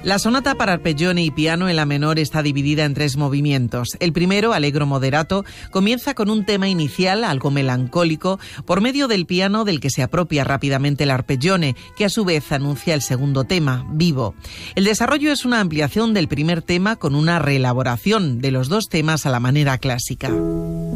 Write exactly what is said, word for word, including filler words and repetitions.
La sonata para arpeggione y piano en la menor está dividida en tres movimientos. El primero, allegro moderato, comienza con un tema inicial algo melancólico por medio del piano del que se apropia rápidamente el arpeggione, que a su vez anuncia el segundo tema, vivo. El desarrollo es una ampliación del primer tema con una reelaboración de los dos temas a la manera clásica.